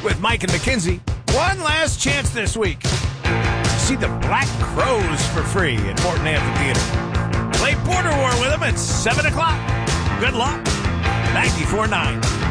with Mike and McKenzie. One last chance this week. See the Black Crows for free at Morton Amphitheater. Play Border War with them at 7 o'clock. Good luck. 94.9